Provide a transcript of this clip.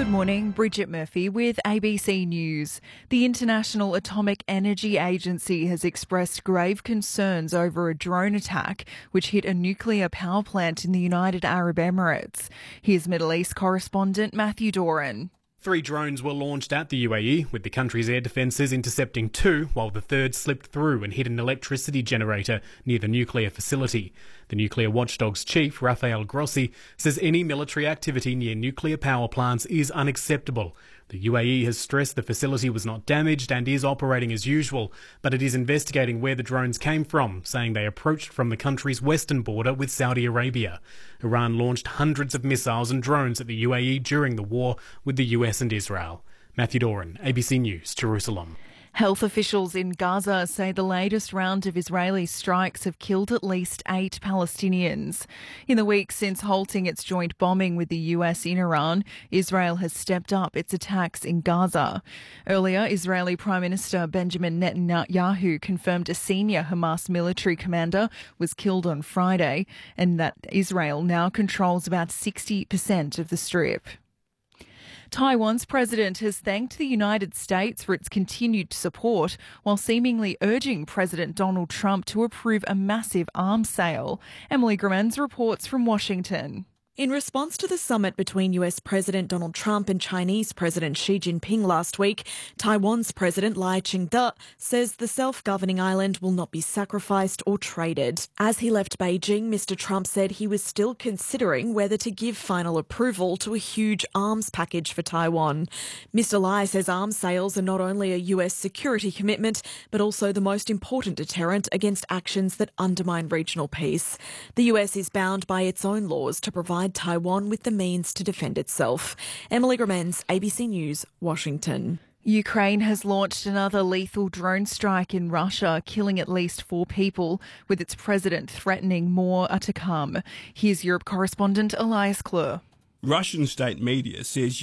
Good morning, Bridget Murphy with ABC News. The International Atomic Energy Agency has expressed grave concerns over a drone attack which hit a nuclear power plant in the United Arab Emirates. Here's Middle East correspondent Matthew Doran. 3 drones were launched at the UAE, with the country's air defences intercepting 2, while the third slipped through and hit an electricity generator near the nuclear facility. The nuclear watchdog's chief, Rafael Grossi, says any military activity near nuclear power plants is unacceptable. The UAE has stressed the facility was not damaged and is operating as usual, but it is investigating where the drones came from, saying they approached from the country's western border with Saudi Arabia. Iran launched hundreds of missiles and drones at the UAE during the war with the US and Israel. Matthew Doran, ABC News, Jerusalem. Health officials in Gaza say the latest round of Israeli strikes have killed at least 8 Palestinians. In the week since halting its joint bombing with the US in Iran, Israel has stepped up its attacks in Gaza. Earlier, Israeli Prime Minister Benjamin Netanyahu confirmed a senior Hamas military commander was killed on Friday and that Israel now controls about 60% of the Strip. Taiwan's president has thanked the United States for its continued support while seemingly urging President Donald Trump to approve a massive arms sale. Emily Grimmins reports from Washington. In response to the summit between US President Donald Trump and Chinese President Xi Jinping last week, Taiwan's President Lai Ching-te says the self-governing island will not be sacrificed or traded. As he left Beijing, Mr. Trump said he was still considering whether to give final approval to a huge arms package for Taiwan. Mr. Lai says arms sales are not only a US security commitment, but also the most important deterrent against actions that undermine regional peace. The US is bound by its own laws to provide Taiwan with the means to defend itself. Emily Grimmins, ABC News, Washington. Ukraine has launched another lethal drone strike in Russia, killing at least 4 people, with its president threatening more are to come. Here's Europe correspondent Elias Klur. Russian state media says